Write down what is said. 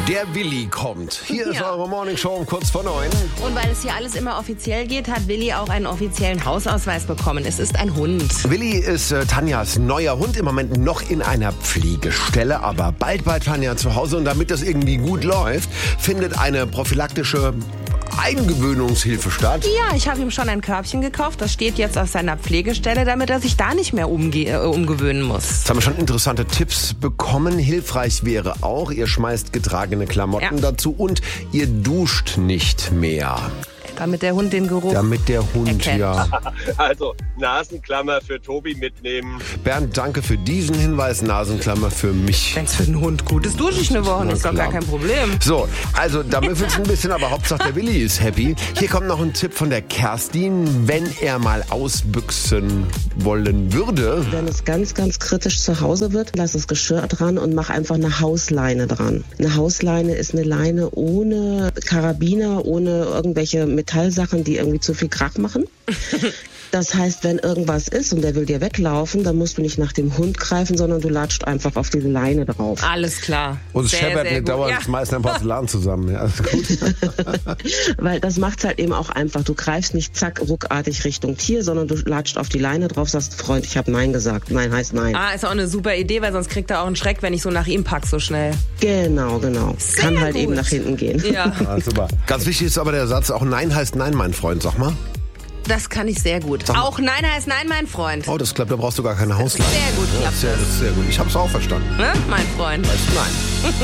Der Willi kommt. Hier ist eure Morningshow um kurz vor 9. Und weil es hier alles immer offiziell geht, hat Willi auch einen offiziellen Hausausweis bekommen. Es ist ein Hund. Willi ist Tanjas neuer Hund, im Moment noch in einer Pflegestelle, aber bald bei Tanja zu Hause. Und damit das irgendwie gut läuft, findet eine prophylaktische Eingewöhnungshilfe statt. Ja, ich habe ihm schon ein Körbchen gekauft. Das steht jetzt auf seiner Pflegestelle, damit er sich da nicht mehr umgewöhnen muss. Jetzt haben wir schon interessante Tipps bekommen. Hilfreich wäre auch, ihr schmeißt getragene Klamotten dazu und ihr duscht nicht mehr. Damit der Hund den Geruch Damit der Hund, erkennt. ja. Also Nasenklammer für Tobi mitnehmen. Bernd, danke für diesen Hinweis. Nasenklammer für mich. Wenn es für den Hund gut ist, dusche ich eine Woche. Das ist doch gar kein Problem. So, also da müffelt's ein bisschen, aber Hauptsache der Willi ist happy. Hier kommt noch ein Tipp von der Kerstin. Wenn er mal ausbüchsen wollen würde. Wenn es ganz, ganz kritisch zu Hause wird, lass das Geschirr dran und mach einfach eine Hausleine dran. Eine Hausleine ist eine Leine ohne Karabiner, ohne irgendwelche Metallsachen, die irgendwie zu viel Krach machen. Das heißt, wenn irgendwas ist und der will dir weglaufen, dann musst du nicht nach dem Hund greifen, sondern du latscht einfach auf diese Leine drauf. Alles klar. Und es Sehr, scheppert sehr mir gut. dauernd, Ja. schmeißt ein Porzellan zusammen. Ja, ist gut. Weil das macht's halt eben auch einfach. Du greifst nicht zack, ruckartig Richtung Tier, sondern du latscht auf die Leine drauf, sagst, Freund, ich habe Nein gesagt. Nein heißt Nein. Ah, ist auch eine super Idee, weil sonst kriegt er auch einen Schreck, wenn ich so nach ihm pack so schnell. Genau. Sehr Kann halt gut. eben nach hinten gehen. Ja, Ah, super. Ganz wichtig ist aber der Satz, auch Nein heißt Nein, mein Freund. Sag mal. das kann ich sehr gut. mal. Auch Nein heißt Nein, mein Freund. Oh, das klappt, da brauchst du gar keine Hausleine. Sehr gut Ja, klappt das ist sehr gut. Ich hab's auch verstanden. Ne, mein Freund. Heißt Nein.